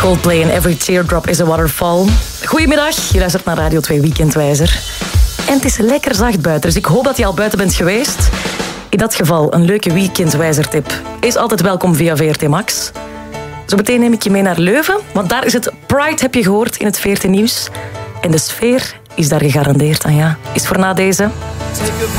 Coldplay en Every Teardrop is a Waterfall. Goedemiddag, je luistert naar Radio 2 Weekendwijzer. En het is lekker zacht buiten, dus ik hoop dat je al buiten bent geweest. In dat geval, een leuke Weekendwijzer-tip is altijd welkom via VRT Max. Zo meteen neem ik je mee naar Leuven, want daar is het Pride, heb je gehoord, in het VRT Nieuws. En de sfeer is daar gegarandeerd aan, ja. Is voor na deze...